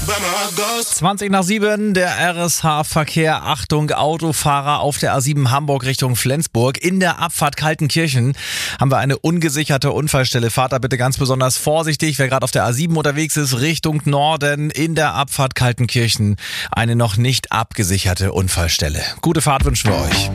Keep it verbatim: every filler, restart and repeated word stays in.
zwanzig nach sieben, der R S H-Verkehr. Achtung, Autofahrer auf der A sieben Hamburg Richtung Flensburg. In der Abfahrt Kaltenkirchen haben wir eine ungesicherte Unfallstelle. Fahrt da bitte ganz besonders vorsichtig. Wer gerade auf der A sieben unterwegs ist, Richtung Norden, in der Abfahrt Kaltenkirchen eine noch nicht abgesicherte Unfallstelle. Gute Fahrt wünschen wir euch.